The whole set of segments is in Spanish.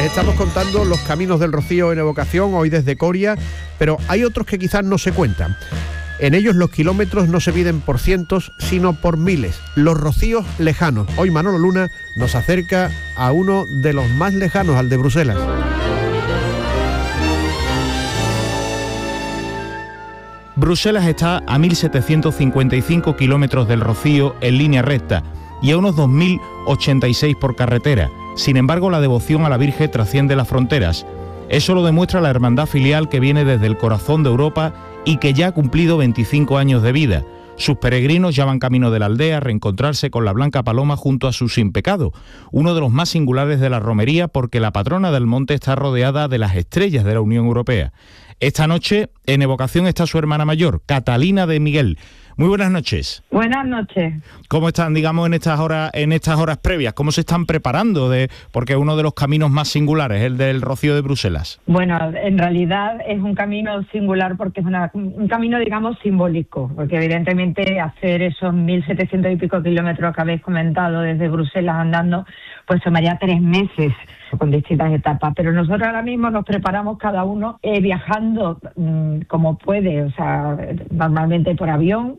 Les estamos contando los caminos del Rocío en Evocación, hoy desde Coria, pero hay otros que quizás no se cuentan. En ellos los kilómetros no se miden por cientos, sino por miles. Los rocíos lejanos. Hoy Manolo Luna nos acerca a uno de los más lejanos, al de Bruselas. Bruselas está a 1.755 kilómetros del Rocío en línea recta y a unos 2.086 por carretera. Sin embargo, la devoción a la Virgen trasciende las fronteras. Eso lo demuestra la hermandad filial que viene desde el corazón de Europa y que ya ha cumplido 25 años de vida. Sus peregrinos ya van camino de la aldea a reencontrarse con la Blanca Paloma junto a su Sin Pecado, uno de los más singulares de la romería porque la patrona del monte está rodeada de las estrellas de la Unión Europea. Esta noche en Evocación está su hermana mayor, Catalina de Miguel. Muy buenas noches. Buenas noches. ¿Cómo están, digamos, en estas horas previas? ¿Cómo se están preparando? Porque es uno de los caminos más singulares, el del Rocío de Bruselas. Bueno, en realidad es un camino singular porque es un camino, digamos, simbólico, porque evidentemente hacer esos 1.700 y pico kilómetros que habéis comentado desde Bruselas andando, pues tomaría 3 meses con distintas etapas, pero nosotros ahora mismo nos preparamos cada uno viajando como puede, o sea, normalmente por avión.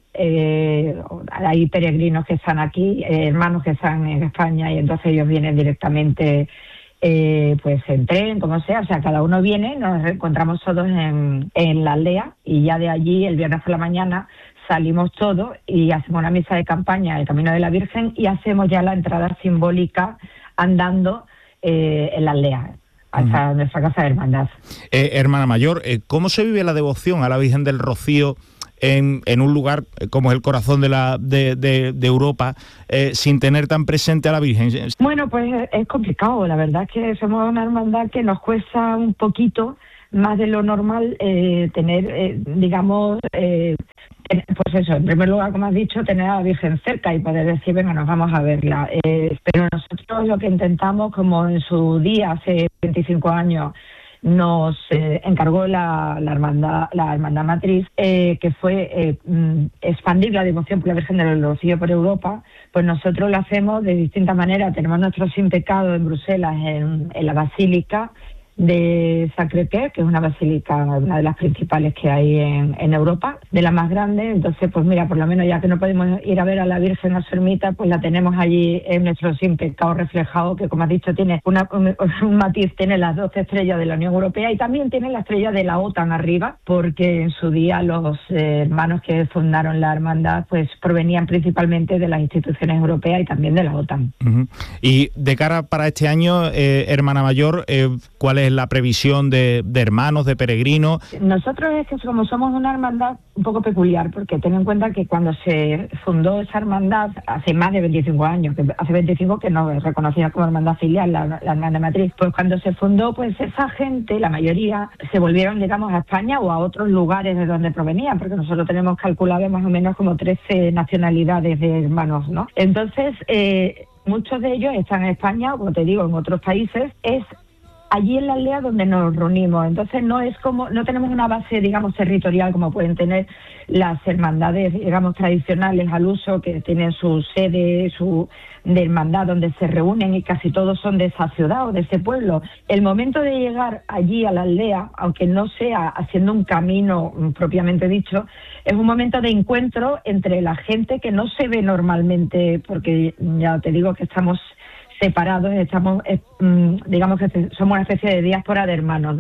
Hay peregrinos que están aquí, hermanos que están en España y entonces ellos vienen directamente pues en tren, como sea, o sea, cada uno viene, nos encontramos todos en la aldea y ya de allí el viernes por la mañana salimos todos y hacemos una misa de campaña, el Camino de la Virgen, y hacemos ya la entrada simbólica andando en la aldea, hasta nuestra casa de hermandad. Hermana mayor, ¿cómo se vive la devoción a la Virgen del Rocío en un lugar como es el corazón de Europa, sin tener tan presente a la Virgen? Bueno, pues es complicado, la verdad es que somos una hermandad que nos cuesta un poquito más de lo normal tener, digamos, pues eso, en primer lugar, como has dicho, tener a la Virgen cerca y poder decir, venga, nos vamos a verla. Pero nosotros lo que intentamos, como en su día, hace 25 años, nos encargó la hermandad matriz, que fue expandir la devoción por la Virgen del Rocío por Europa, pues nosotros lo hacemos de distintas maneras. Tenemos nuestro Sin Pecado en Bruselas, en la Basílica de Sacré-Cœur, que es una basílica, una de las principales que hay en Europa, de las más grandes. Entonces, pues mira, por lo menos ya que no podemos ir a ver a la Virgen a su ermita, pues la tenemos allí en nuestro Sin Pecado reflejado, que como has dicho tiene un matiz, tiene las 12 estrellas de la Unión Europea y también tiene la estrella de la OTAN arriba, porque en su día los hermanos que fundaron la hermandad pues provenían principalmente de las instituciones europeas y también de la OTAN. Uh-huh. Y de cara para este año, hermana mayor, ¿cuál es la previsión de hermanos, de peregrinos? Nosotros es que como somos una hermandad un poco peculiar, porque ten en cuenta que cuando se fundó esa hermandad hace más de 25 años, que hace 25 que no es reconocida como hermandad filial, la hermandad matriz, pues cuando se fundó, pues esa gente, la mayoría, se volvieron, digamos, a España o a otros lugares de donde provenían, porque nosotros tenemos calculado más o menos como 13 nacionalidades de hermanos, ¿no? Entonces, muchos de ellos están en España, o como te digo, en otros países. Es allí en la aldea donde nos reunimos, entonces no tenemos una base, digamos, territorial como pueden tener las hermandades, digamos, tradicionales al uso, que tienen su sede, de hermandad donde se reúnen y casi todos son de esa ciudad o de ese pueblo. El momento de llegar allí a la aldea, aunque no sea haciendo un camino propiamente dicho, es un momento de encuentro entre la gente que no se ve normalmente, porque ya te digo que estamos separados, digamos que somos una especie de diáspora de hermanos,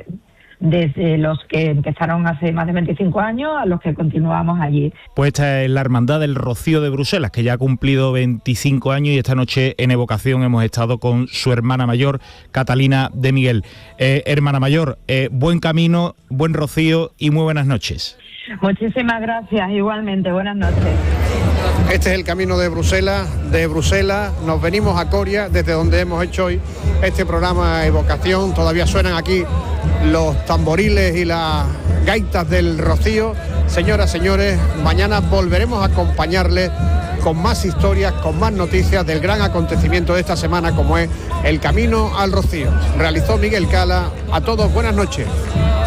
desde los que empezaron hace más de 25 años a los que continuamos allí. Pues esta es la Hermandad del Rocío de Bruselas, que ya ha cumplido 25 años y esta noche en Evocación hemos estado con su hermana mayor, Catalina de Miguel. Hermana mayor, buen camino, buen rocío y muy buenas noches. Muchísimas gracias, igualmente, buenas noches. Este es el camino de Bruselas. De Bruselas nos venimos a Coria, desde donde hemos hecho hoy este programa Evocación. Todavía suenan aquí los tamboriles y las gaitas del Rocío. Señoras, señores, mañana volveremos a acompañarles con más historias, con más noticias del gran acontecimiento de esta semana, como es el Camino al Rocío. Realizó Miguel Cala. A todos, buenas noches.